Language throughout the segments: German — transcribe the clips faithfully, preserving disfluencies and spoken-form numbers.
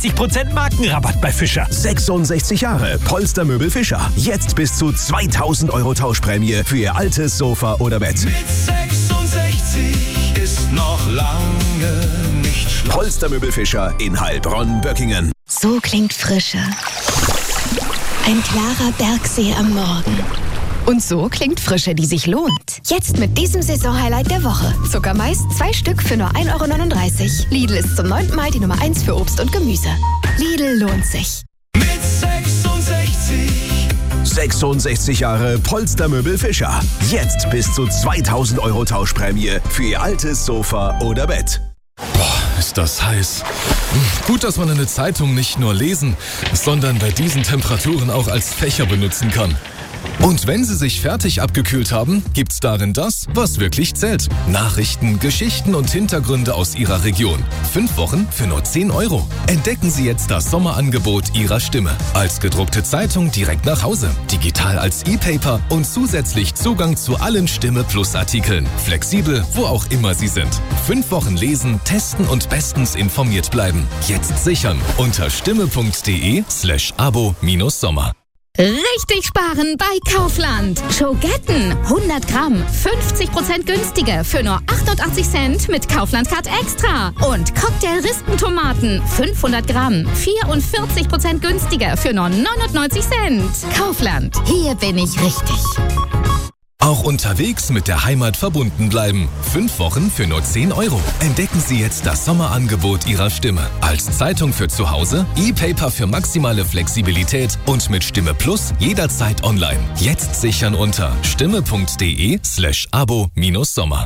sechzig Prozent Markenrabatt bei Fischer. sechsundsechzig Jahre Polstermöbel Fischer. Jetzt bis zu zweitausend Euro Tauschprämie für Ihr altes Sofa oder Bett. Mit sechsundsechzig ist noch lange nicht Schluss. Polstermöbel Fischer in Heilbronn-Böckingen. So klingt Frische. Ein klarer Bergsee am Morgen. Und so klingt Frische, die sich lohnt. Jetzt mit diesem Saisonhighlight der Woche. Zuckermais, zwei Stück für nur ein Euro neununddreißig. Lidl ist zum neunten Mal die Nummer eins für Obst und Gemüse. Lidl lohnt sich. Mit sechsundsechzig. sechsundsechzig Jahre Polstermöbel Fischer. Jetzt bis zu zweitausend Euro Tauschprämie für Ihr altes Sofa oder Bett. Boah, ist das heiß. Gut, dass man eine Zeitung nicht nur lesen, sondern bei diesen Temperaturen auch als Fächer benutzen kann. Und wenn Sie sich fertig abgekühlt haben, gibt's darin das, was wirklich zählt. Nachrichten, Geschichten und Hintergründe aus Ihrer Region. Fünf Wochen für nur zehn Euro. Entdecken Sie jetzt das Sommerangebot Ihrer Stimme. Als gedruckte Zeitung direkt nach Hause, digital als E-Paper und zusätzlich Zugang zu allen Stimme Plus Artikeln. Flexibel, wo auch immer Sie sind. Fünf Wochen lesen, testen und bestens informiert bleiben. Jetzt sichern unter stimme.de slash abo minus Sommer. Richtig sparen bei Kaufland. Schogetten, hundert Gramm, fünfzig Prozent günstiger für nur achtundachtzig Cent mit Kaufland Card Extra. Und Cocktail-Rispentomaten, fünfhundert Gramm, vierundvierzig Prozent günstiger für nur neunundneunzig Cent. Kaufland, hier bin ich richtig. Auch unterwegs mit der Heimat verbunden bleiben. Fünf Wochen für nur zehn Euro. Entdecken Sie jetzt das Sommerangebot Ihrer Stimme. Als Zeitung für zu Hause, E-Paper für maximale Flexibilität und mit Stimme Plus jederzeit online. Jetzt sichern unter stimme.de slash abo minus Sommer.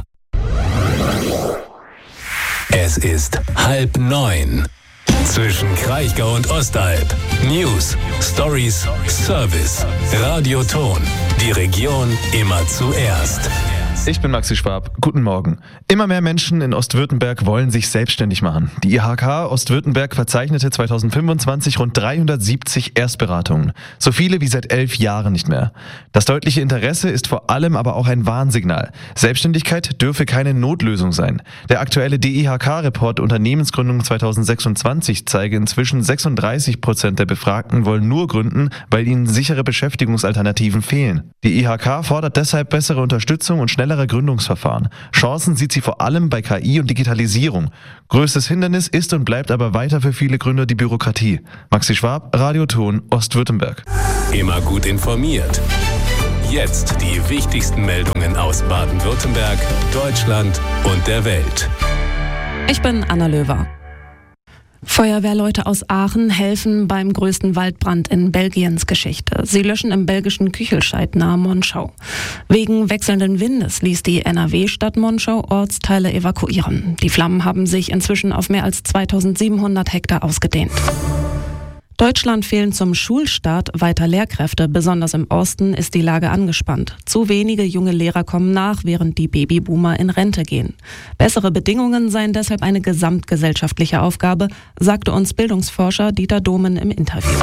Es ist halb neun. Zwischen Kraichgau und Ostalb. News, Stories, Service, Radioton. Die Region immer zuerst. Ich bin Maxi Schwab. Guten Morgen. Immer mehr Menschen in Ostwürttemberg wollen sich selbstständig machen. Die I H K Ostwürttemberg verzeichnete zweitausendfünfundzwanzig rund dreihundertsiebzig Erstberatungen. So viele wie seit elf Jahren nicht mehr. Das deutliche Interesse ist vor allem aber auch ein Warnsignal. Selbstständigkeit dürfe keine Notlösung sein. Der aktuelle D I H K-Report Unternehmensgründung zweitausendsechsundzwanzig zeige inzwischen sechsunddreißig Prozent der Befragten wollen nur gründen, weil ihnen sichere Beschäftigungsalternativen fehlen. Die I H K fordert deshalb bessere Unterstützung und schnellere Gründungsverfahren. Chancen sieht sie vor allem bei K I und Digitalisierung. Größtes Hindernis ist und bleibt aber weiter für viele Gründer die Bürokratie. Maxi Schwab, Radioton, Ostwürttemberg. Immer gut informiert. Jetzt die wichtigsten Meldungen aus Baden-Württemberg, Deutschland und der Welt. Ich bin Anna Löwer. Feuerwehrleute aus Aachen helfen beim größten Waldbrand in Belgiens Geschichte. Sie löschen im belgischen Küchelscheid nahe Monschau. Wegen wechselnden Windes ließ die N R W-Stadt Monschau Ortsteile evakuieren. Die Flammen haben sich inzwischen auf mehr als zweitausendsiebenhundert Hektar ausgedehnt. Deutschland fehlen zum Schulstart weiter Lehrkräfte. Besonders im Osten ist die Lage angespannt. Zu wenige junge Lehrer kommen nach, während die Babyboomer in Rente gehen. Bessere Bedingungen seien deshalb eine gesamtgesellschaftliche Aufgabe, sagte uns Bildungsforscher Dieter Domen im Interview.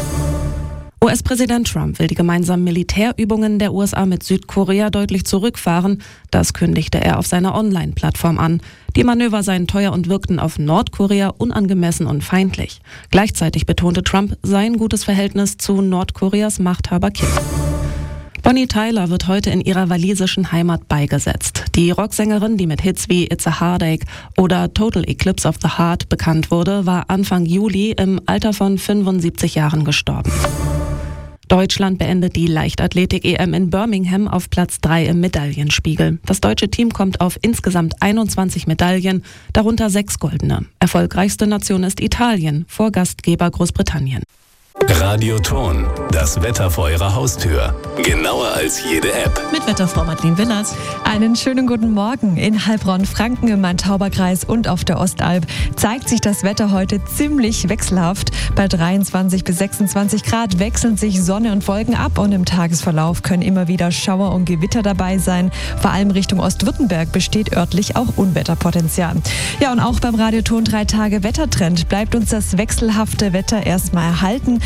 U S-Präsident Trump will die gemeinsamen Militärübungen der U S A mit Südkorea deutlich zurückfahren. Das kündigte er auf seiner Online-Plattform an. Die Manöver seien teuer und wirkten auf Nordkorea unangemessen und feindlich. Gleichzeitig betonte Trump sein gutes Verhältnis zu Nordkoreas Machthaber Kim. Bonnie Tyler wird heute in ihrer walisischen Heimat beigesetzt. Die Rocksängerin, die mit Hits wie It's a Heartache oder Total Eclipse of the Heart bekannt wurde, war Anfang Juli im Alter von fünfundsiebzig Jahren gestorben. Deutschland beendet die Leichtathletik-E M in Birmingham auf Platz drei im Medaillenspiegel. Das deutsche Team kommt auf insgesamt einundzwanzig Medaillen, darunter sechs goldene. Erfolgreichste Nation ist Italien, vor Gastgeber Großbritannien. Radioton, das Wetter vor Ihrer Haustür. Genauer als jede App. Mit Wetterfrau Madeleine Willers. Einen schönen guten Morgen. In Heilbronn-Franken, im Main-Tauber-Kreis und auf der Ostalb zeigt sich das Wetter heute ziemlich wechselhaft. Bei dreiundzwanzig bis sechsundzwanzig Grad wechseln sich Sonne und Wolken ab und im Tagesverlauf können immer wieder Schauer und Gewitter dabei sein. Vor allem Richtung Ostwürttemberg besteht örtlich auch Unwetterpotenzial. Ja, und auch beim Radioton drei Tage Wettertrend bleibt uns das wechselhafte Wetter erstmal erhalten.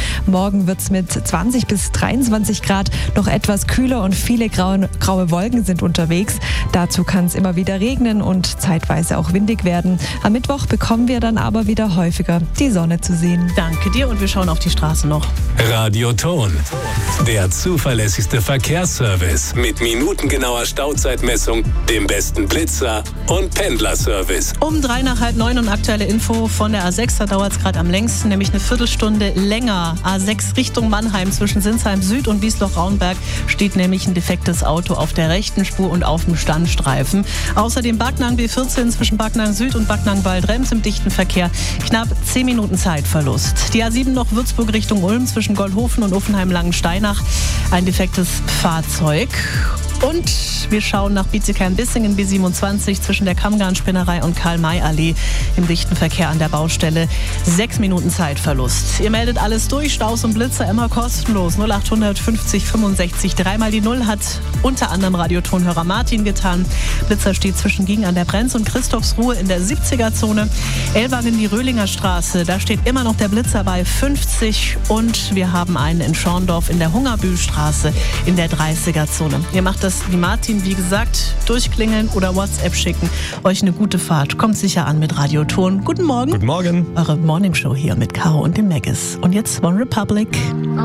Morgen wird es mit zwanzig bis dreiundzwanzig Grad noch etwas kühler und viele graue, graue Wolken sind unterwegs. Dazu kann es immer wieder regnen und zeitweise auch windig werden. Am Mittwoch bekommen wir dann aber wieder häufiger die Sonne zu sehen. Danke dir und wir schauen auf die Straße noch. Radioton, der zuverlässigste Verkehrsservice mit minutengenauer Stauzeitmessung, dem besten Blitzer und Pendlerservice. Um drei nach halb neun und aktuelle Info von der A sechs, da dauert es gerade am längsten, nämlich eine Viertelstunde länger. A sechs Richtung Mannheim zwischen Sinsheim Süd und Wiesloch-Raunberg steht nämlich ein defektes Auto auf der rechten Spur und auf dem Standstreifen. Außerdem Backnang B vierzehn zwischen Backnang Süd und Backnang Waldrems im dichten Verkehr. Knapp zehn Minuten Zeitverlust. Die A sieben noch Würzburg Richtung Ulm zwischen Goldhofen und Uffenheim-Langensteinach. Ein defektes Fahrzeug. Und wir schauen nach Bietigheim-Bissingen B siebenundzwanzig zwischen der Kammgarn-Spinnerei und Karl-May-Allee im dichten Verkehr an der Baustelle. Sechs Minuten Zeitverlust. Ihr meldet alles durch, Staus und Blitzer immer kostenlos. null acht fünfzig fünfundsechzig. Dreimal die Null hat unter anderem Radiotonhörer Martin getan. Blitzer steht zwischen Giegen an der Brenz und Christophsruhe in der siebziger-Zone. Ellwangen die Röhlinger Straße, da steht immer noch der Blitzer bei fünfzig. Und wir haben einen in Schorndorf in der Hungerbühlstraße in der dreißiger-Zone. Ihr macht das wie Martin, wie gesagt, durchklingeln oder WhatsApp schicken. Euch eine gute Fahrt. Kommt sicher an mit Radioton. Guten Morgen. Guten Morgen. Eure Morningshow hier mit Caro und dem Maggis. Und jetzt One Republic.